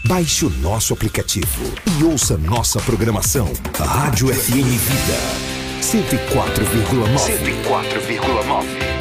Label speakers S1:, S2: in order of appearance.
S1: Baixe o nosso aplicativo e ouça nossa programação. Rádio FM Vida 104,9.